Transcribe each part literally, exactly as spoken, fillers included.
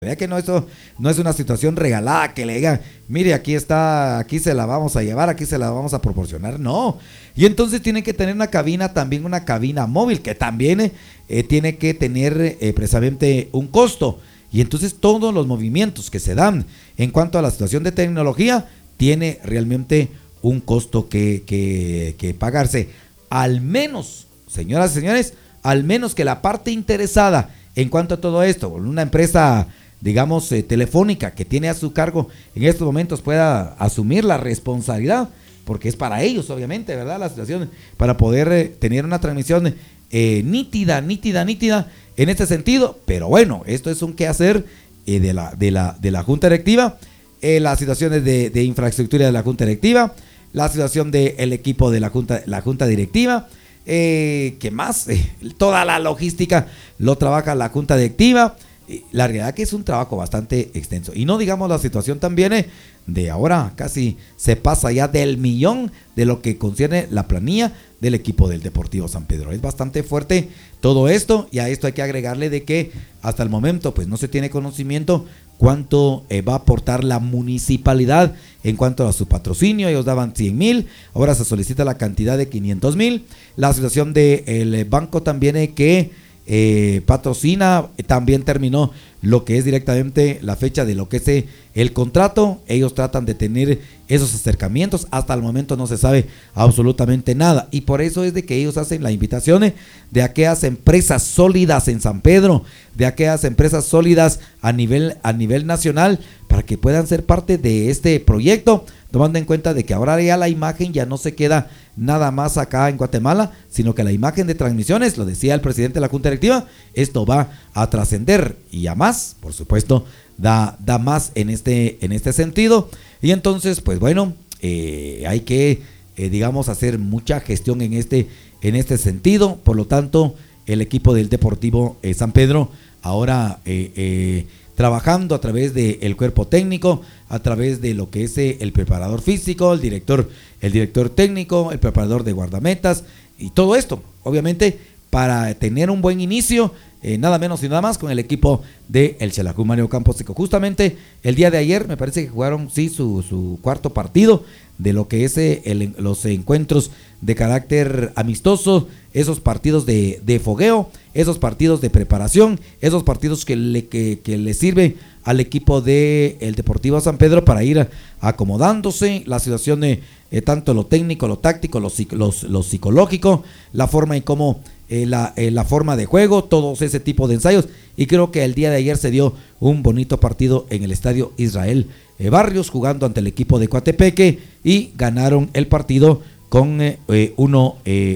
Vea que no, esto no es una situación regalada que le digan, mire, aquí está, aquí se la vamos a llevar, aquí se la vamos a proporcionar, no. Y entonces tienen que tener una cabina, también una cabina móvil, que también eh, tiene que tener eh, precisamente un costo. Y entonces todos los movimientos que se dan en cuanto a la situación de tecnología, tiene realmente un costo que, que, que pagarse. Al menos, señoras y señores, al menos que la parte interesada en cuanto a todo esto, una empresa, digamos, eh, telefónica que tiene a su cargo en estos momentos pueda asumir la responsabilidad, porque es para ellos, obviamente, ¿verdad? La situación, para poder eh, tener una transmisión eh, nítida, nítida, nítida en este sentido. Pero bueno, esto es un quehacer eh, de, la, de, la, de la Junta Directiva, eh, las situaciones de, de infraestructura de la Junta Directiva, la situación del equipo de la Junta, la Junta Directiva. Eh, ¿Qué más? Eh, toda la logística lo trabaja la Junta Directiva. Eh, la realidad que es un trabajo bastante extenso. Y no digamos la situación también eh, de ahora, casi se pasa ya del millón de lo que concierne la planilla del equipo del Deportivo San Pedro. Es bastante fuerte todo esto, y a esto hay que agregarle de que hasta el momento pues no se tiene conocimiento cuánto eh, va a aportar la municipalidad en cuanto a su patrocinio. Ellos daban cien mil, ahora se solicita la cantidad de quinientos mil. La situación del banco también es que eh, patrocina, eh, también terminó lo que es directamente la fecha de lo que es eh, el contrato. Ellos tratan de tener esos acercamientos, hasta el momento no se sabe absolutamente nada, y por eso es de que ellos hacen la invitación de aquellas empresas sólidas en San Pedro, de aquellas empresas sólidas a nivel, a nivel nacional, para que puedan ser parte de este proyecto, tomando en cuenta de que ahora ya la imagen ya no se queda nada más acá en Guatemala, sino que la imagen de transmisiones, lo decía el presidente de la Junta Directiva, esto va a trascender y a más, por supuesto, da, da más en este, en este sentido. Y entonces, pues bueno, eh, hay que, eh, digamos, hacer mucha gestión en este, en este sentido. Por lo tanto, el equipo del Deportivo eh, San Pedro ahora eh, eh, trabajando a través del cuerpo técnico, a través de lo que es eh, el preparador físico, el director, el director técnico, el preparador de guardametas, y todo esto, obviamente, para tener un buen inicio, eh, nada menos y nada más, con el equipo de el Xelajú Mario Campos Seco. Justamente el día de ayer me parece que jugaron sí su, su cuarto partido de lo que es eh, el, los encuentros de carácter amistoso, esos partidos de, de fogueo, esos partidos de preparación, esos partidos que le, que, que le sirve al equipo de el Deportivo San Pedro para ir acomodándose, la situación de eh, tanto lo técnico, lo táctico, lo, los, lo psicológico, la forma y cómo eh, la, eh, la forma de juego, todos ese tipo de ensayos. Y creo que el día de ayer se dio un bonito partido en el estadio Israel eh, Barrios, jugando ante el equipo de Coatepeque, y ganaron el partido con eh, eh, uno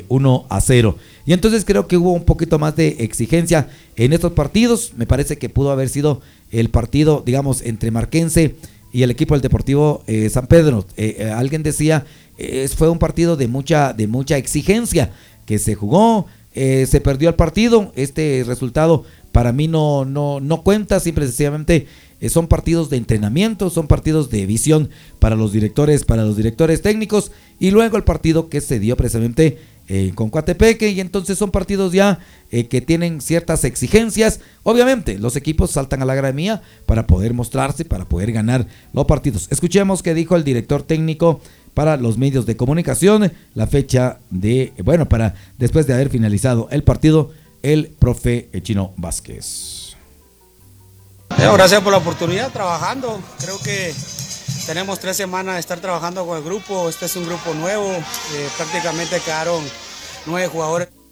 a cero. Y entonces creo que hubo un poquito más de exigencia en estos partidos. Me parece que pudo haber sido el partido, digamos, entre Marquense y el equipo del Deportivo eh, San Pedro. Eh, eh, alguien decía, eh, fue un partido de mucha, de mucha exigencia que se jugó, eh, se perdió el partido. Este resultado para mí no, no, no cuenta, simple y sencillamente eh, son partidos de entrenamiento, son partidos de visión para los directores, para los directores técnicos, y luego el partido que se dio precisamente eh, con Coatepeque, y entonces son partidos ya eh, que tienen ciertas exigencias. Obviamente los equipos saltan a la gramía para poder mostrarse, para poder ganar los partidos. Escuchemos qué dijo el director técnico para los medios de comunicación, la fecha de, bueno, para después de haber finalizado el partido, el profe Chino Vázquez. Bueno, gracias por la oportunidad, trabajando. Creo que tenemos tres semanas de estar trabajando con el grupo. Este es un grupo nuevo, eh, prácticamente quedaron nueve jugadores.